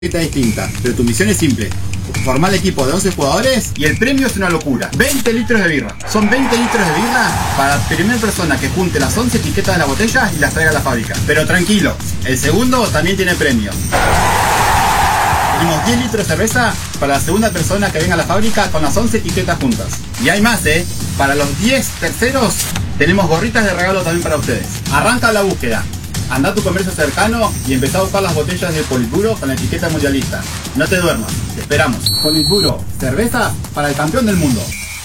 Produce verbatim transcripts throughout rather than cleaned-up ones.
distinta, pero tu misión es simple: formar el equipo de once jugadores y el premio es una locura. veinte litros de birra. Son veinte litros de birra para la primera persona que junte las once etiquetas de la botella y las traiga a la fábrica. Pero tranquilo, el segundo también tiene premio. Tenemos diez litros de cerveza para la segunda persona que venga a la fábrica con las once etiquetas juntas. Y hay más, ¿eh? Para los diez terceros tenemos gorritas de regalo también para ustedes. Arranca la búsqueda. Anda a tu comercio cercano y empezá a buscar las botellas de Politburo con la etiqueta mundialista. No te duermas, te esperamos. Politburo, cerveza para el campeón del mundo.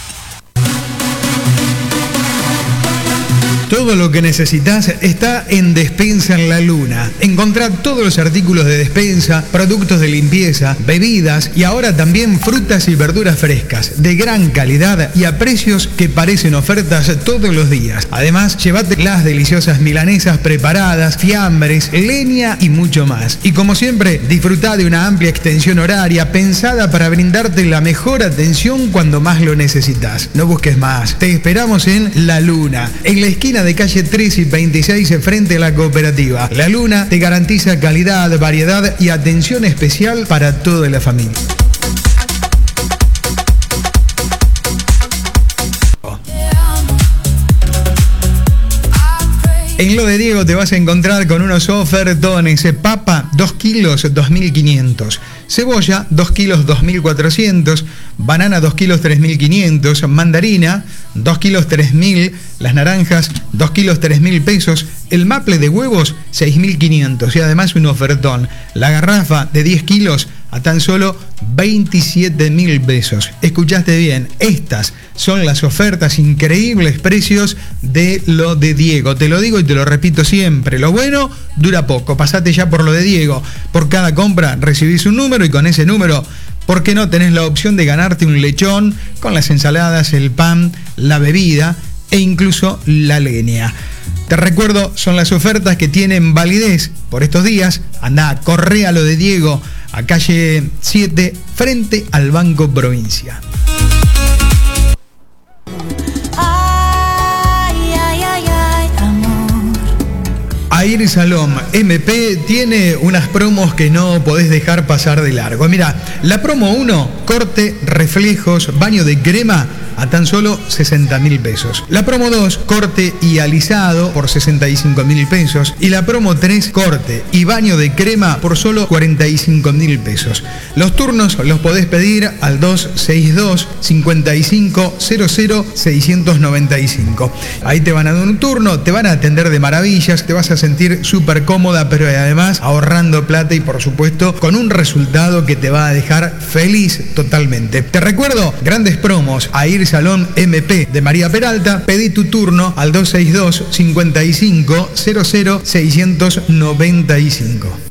Todo lo que necesitas está en Despensa en la Luna. Encontrá todos los artículos de despensa, productos de limpieza, bebidas y ahora también frutas y verduras frescas, de gran calidad y a precios que parecen ofertas todos los días. Además, llévate las deliciosas milanesas preparadas, fiambres, leña y mucho más. Y como siempre, disfrutá de una amplia extensión horaria pensada para brindarte la mejor atención cuando más lo necesitas. No busques más. Te esperamos en La Luna, en la esquina de calle tres y veintiséis frente a la cooperativa. La Luna te garantiza calidad, variedad y atención especial para toda la familia. En lo de Diego te vas a encontrar con unos ofertones. Papa, dos kilos, dos mil quinientos. Cebolla, dos kilos, dos mil cuatrocientos. Banana, dos kilos, tres mil quinientos. Mandarina, dos kilos, tres mil. Las naranjas, dos kilos, tres mil pesos. El maple de huevos, seis mil quinientos. Y además un ofertón. La garrafa de diez kilos a tan solo veintisiete mil pesos. Escuchaste bien, estas son las ofertas, increíbles precios de lo de Diego. Te lo digo y te lo repito siempre, lo bueno dura poco. Pasate ya por lo de Diego. Por cada compra recibís un número y con ese número, ¿por qué no tenés la opción de ganarte un lechón con las ensaladas, el pan, la bebida e incluso la leña? Te recuerdo, son las ofertas que tienen validez por estos días. Andá, corre a lo de Diego, a calle siete, frente al Banco Provincia. Air Salom M P tiene unas promos que no podés dejar pasar de largo. Mira, la promo uno, corte, reflejos, baño de crema a tan solo sesenta mil pesos. La promo dos, corte y alisado por sesenta y cinco mil pesos. Y la promo tres, corte y baño de crema por solo cuarenta y cinco mil pesos. Los turnos los podés pedir al dos seis dos, cinco cinco cero cero, seis nueve cinco. Ahí te van a dar un turno, te van a atender de maravillas, te vas a sentir súper cómoda, pero además ahorrando plata y por supuesto con un resultado que te va a dejar feliz totalmente. Te recuerdo, grandes promos, Air Salón M P de María Peralta. Pedí tu turno al dos seis dos, cinco cinco cero cero, seis nueve cinco.